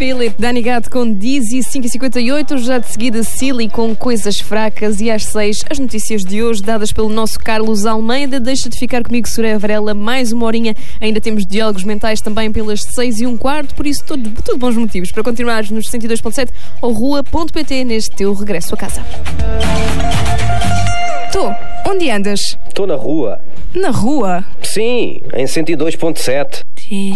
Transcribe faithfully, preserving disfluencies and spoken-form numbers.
Feel It, Dani Gato com Dizzy, cinco e cinquenta e oito, já de seguida Silly com Coisas Fracas e às seis as notícias de hoje dadas pelo nosso Carlos Almeida. Deixa de ficar comigo, Soraya Varela, mais uma horinha. Ainda temos diálogos mentais também pelas seis e um quarto, por isso tudo, tudo bons motivos para continuares nos cento e dois ponto sete ou rua ponto pt neste teu regresso a casa. Tô, onde andas? Estou na rua. Na rua? Sim, em cento e dois ponto sete.